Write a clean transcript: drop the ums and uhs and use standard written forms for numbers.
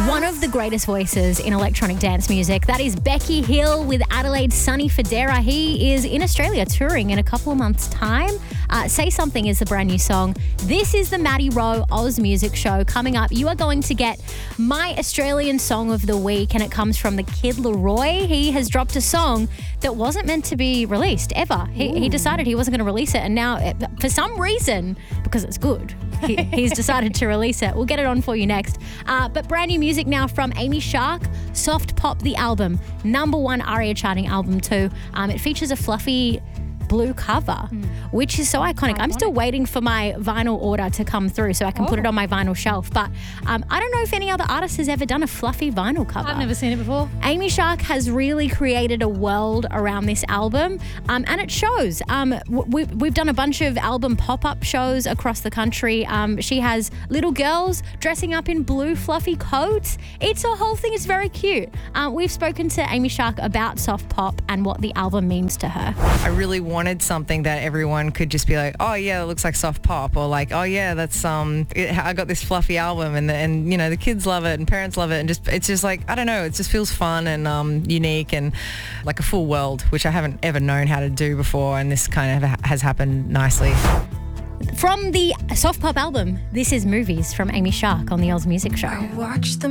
One of the greatest voices in electronic dance music. That is Becky Hill with Adelaide's Sonny Fodera. He is in Australia touring in a couple of months' time. Say Something is the brand new song. This is the Maddie Rowe Oz Music Show. Coming up, you are going to get my Australian Song of the Week, and it comes from the Kid Laroi. He has dropped a song that wasn't meant to be released ever. He decided he wasn't going to release it, and now, for some reason, because it's good, he's decided to release it. We'll get it on for you next. But brand new music now from Amy Shark, Soft Pop the album, #1 ARIA charting album too. It features a fluffy blue cover, which is so iconic. I'm still waiting for my vinyl order to come through so I can put it on my vinyl shelf. But I don't know if any other artist has ever done a fluffy vinyl cover. I've never seen it before. Amy Shark has really created a world around this album, and it shows. We've done a bunch of album pop-up shows across the country. She has little girls dressing up in blue fluffy coats. It's a whole thing. It's very cute. We've spoken to Amy Shark about soft pop and what the album means to her. I really wanted something that everyone could just be like, oh yeah, it looks like soft pop, or like, oh yeah, that's I got this fluffy album, and you know, the kids love it and parents love it, and it's just like, I don't know, it just feels fun and unique and like a full world, which I haven't ever known how to do before, and this kind of has happened nicely. From the soft pop album, this is Movies from Amy Shark on the Oz Music Show. I watched the